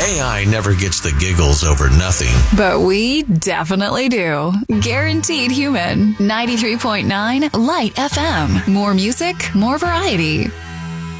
AI never gets the giggles over nothing. But we definitely do. Guaranteed human. 93.9 Light FM. More music, more variety.